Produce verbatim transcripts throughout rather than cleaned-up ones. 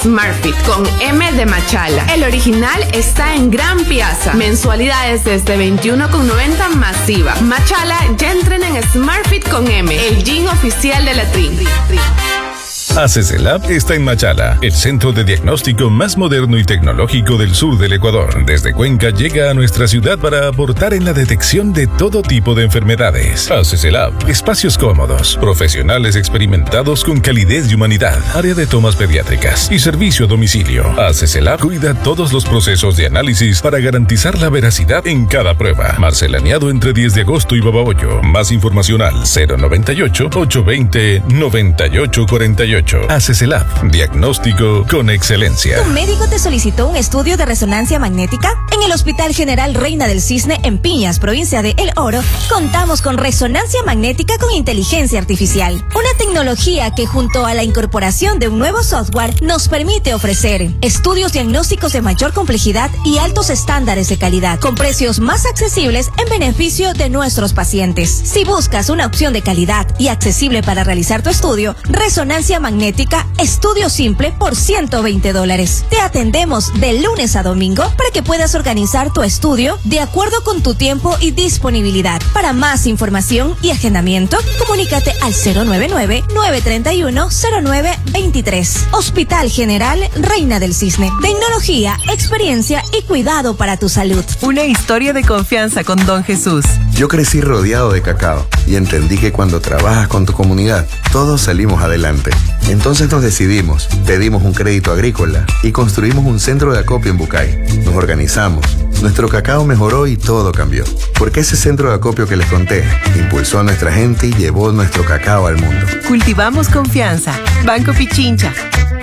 SmartFit con M de Machala. El original está en Gran Piazza. Mensualidades desde veintiuno con noventa masiva. Machala ya entrena en SmartFit con M, el gym oficial de la Tri. A C C Lab está en Machala, el centro de diagnóstico más moderno y tecnológico del sur del Ecuador. Desde Cuenca llega a nuestra ciudad para aportar en la detección de todo tipo de enfermedades. A C C Lab, espacios cómodos, profesionales experimentados con calidez y humanidad, área de tomas pediátricas y servicio a domicilio. A C C Lab cuida todos los procesos de análisis para garantizar la veracidad en cada prueba. Marcelaneado entre diez de agosto y Babahoyo. Más información al cero noventa y ocho, ochocientos veinte, noventa y ocho cuarenta y ocho. A C C Lab, diagnóstico con excelencia. ¿Tu médico te solicitó un estudio de resonancia magnética? En el Hospital General Reina del Cisne, en Piñas, provincia de El Oro, contamos con resonancia magnética con inteligencia artificial. Una tecnología que, junto a la incorporación de un nuevo software, nos permite ofrecer estudios diagnósticos de mayor complejidad y altos estándares de calidad, con precios más accesibles en beneficio de nuestros pacientes. Si buscas una opción de calidad y accesible para realizar tu estudio, resonancia magnética Magnética, estudio simple por ciento veinte dólares. Te atendemos de lunes a domingo para que puedas organizar tu estudio de acuerdo con tu tiempo y disponibilidad. Para más información y agendamiento, comunícate al cero nueve nueve, nueve tres uno, cero nueve dos tres. Hospital General Reina del Cisne. Tecnología, experiencia y cuidado para tu salud. Una historia de confianza con Don Jesús. Yo crecí rodeado de cacao y entendí que cuando trabajas con tu comunidad, todos salimos adelante. Entonces nos decidimos, pedimos un crédito agrícola y construimos un centro de acopio en Bucay. Nos organizamos, nuestro cacao mejoró y todo cambió. Porque ese centro de acopio que les conté impulsó a nuestra gente y llevó nuestro cacao al mundo. Cultivamos confianza. Banco Pichincha.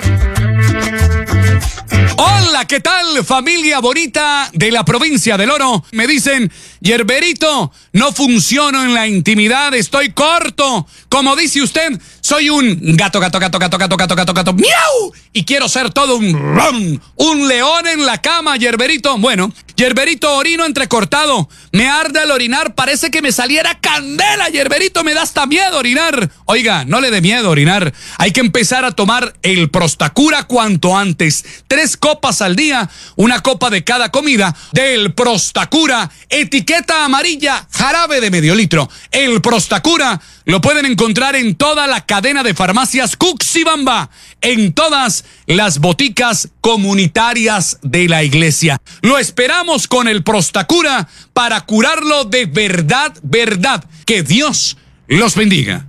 Hola, ¿qué tal, familia bonita de la provincia del Oro? Me dicen, Yerberito, no funciono en la intimidad, estoy corto. Como dice usted, soy un gato, gato, gato, gato, gato, gato, gato, gato, miau. Y quiero ser todo un rum, un león en la cama, Yerberito. Bueno, Yerberito, orino entrecortado. Me arde al orinar, parece que me saliera candela, Yerberito, me da hasta miedo orinar. Oiga, no le dé miedo orinar. Hay que empezar a tomar el Prostacura cuanto antes. Tres copas al día, una copa de cada comida del Prostacura, etiqueta amarilla, jarabe de medio litro. El Prostacura lo pueden encontrar en toda la cadena de farmacias Cuxibamba, en todas las boticas comunitarias de la iglesia. Lo esperamos con el Prostacura para curarlo de verdad, verdad. Que Dios los bendiga.